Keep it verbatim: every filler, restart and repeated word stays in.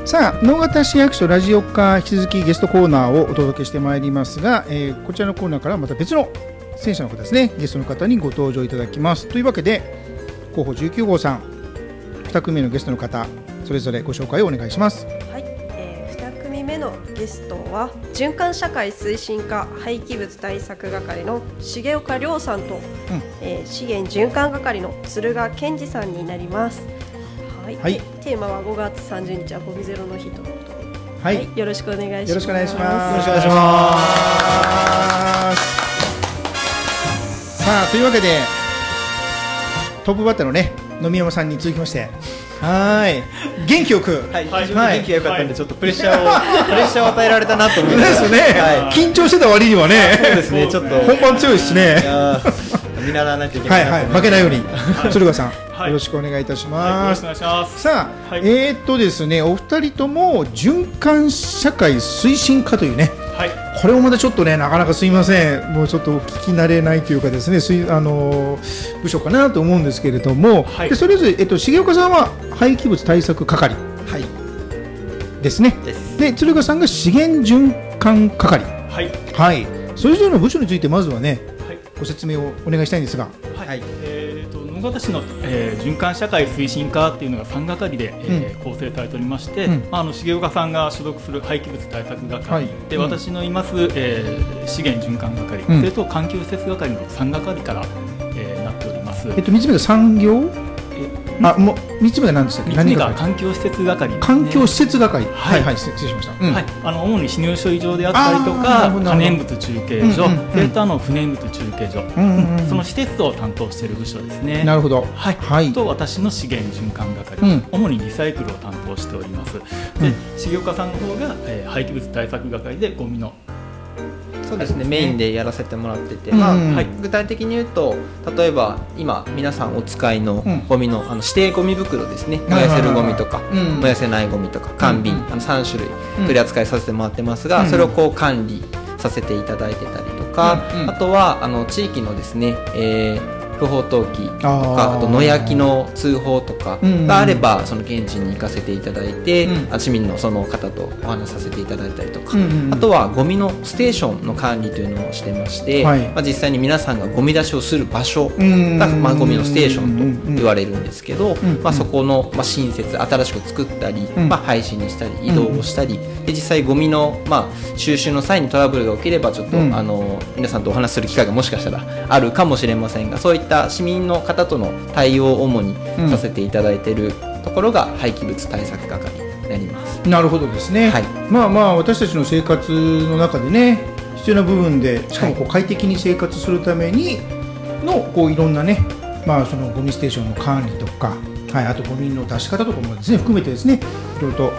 さあ、直方市役所ラジオ課、引き続きゲストコーナーをお届けしてまいりますが、えー、こちらのコーナーからまた別の出演者の方ですね、ゲストの方にご登場いただきます。というわけで、候補じゅうきゅう号さん、に組目のゲストの方、それぞれご紹介をお願いします。 はい、えー、に組目のゲストは循環社会推進課廃棄物対策係の重岡亮さんと、うんえー、資源循環係の鶴賀健二さんになります。はいはい、テーマはごがつさんじゅうにちはゴミゼロの日ということで、はいはい、よろしくお願いします。 よろしくお願いします。 よろしくお願いします。 さあ、というわけでトップバッターのね、野宮山さんに続きまして、はい元気よく、 はい、非常に元気が良かったんで、はい、ちょっとプレッシャーをプレッシャーを与えられたなと思います。 ですね、はい、緊張してた割にはね、 そうですね、ちょっと本番強いですね。 見習わないといけないなと思います。 はいはい、負けないように、 はい、 鶴賀さん、 はい、 よろしくお願いいたします。 はい、よろしくお願いします。 さあ、はい、えー、っとですね、お二人とも循環社会推進課というね、はい、これもまたちょっとね、なかなかすいません、もうちょっと聞き慣れないというかですね、あのー、部署かなと思うんですけれども、はい、でそれぞれ、えっと、重岡さんは廃棄物対策係、はい、ですね。です。で、鶴賀さんが資源循環係、はい、はい、それぞれの部署についてまずはね、はい、ご説明をお願いしたいんですが。 はい、えーと直方市の、えー、循環社会推進課っていうのがさん係で、えーうん、構成されておりまして、うん、まあ、あの重岡さんが所属する廃棄物対策係、はい、で、うん、私のいます、えー、資源循環係、うん、それと環境施設係のさん係から、えー、なっております。 えっと、みっつめが産業、あ、もうみっつめが何でしたっけ？ みっつめが環境施設係、ね、 環境施設係、はいはい、 失礼しました、 うん、はい、あの主に死乳処理場であったりとか可燃物中継所、うんうんうん、それとあの不燃物中継所、うんうんうん、その施設を担当している部署ですね。 なるほど、 はいはい、と私の資源循環係、うん、主にリサイクルを担当しております。で、重岡さんの方が、えー、廃棄物対策係でゴミのそうですね、メインでやらせてもらってて、まあはい、具体的に言うと、例えば今皆さんお使いのゴミ の,、うん、あの指定ゴミ袋ですね、燃やせるゴミとか、うん、燃やせないゴミとか乾瓶、うん、あのさん種類取り扱いさせてもらってますが、うん、それをこう管理させていただいてたりとか、うん、あとはあの地域のですね、えー不法投棄とか、あと野焼きの通報とかがあれば、その現地に行かせていただいて、うん、市民のその方とお話しさせていただいたりとか、うんうん、あとはゴミのステーションの管理というのをしてまして、はい、まあ、実際に皆さんがゴミ出しをする場所が、まあ、ゴミのステーションと言われるんですけど、うんうん、まあ、そこの、まあ、新設新しく作ったり、うん、まあ、廃止にしたり移動をしたり、うん、で実際ゴミの、まあ、収集の際にトラブルが起きればちょっと、うん、あの皆さんとお話しする機会がもしかしたらあるかもしれませんが、そういった市民の方との対応を主にさせていただいているところが廃棄物対策係になります。 なるほどですね、はい、まあまあ私たちの生活の中でね、必要な部分で、しかもこう快適に生活するためにのこういろんなね、まあ、そのゴミステーションの管理とか、はい、あとゴミの出し方とかもですね含めてですね、いろいろと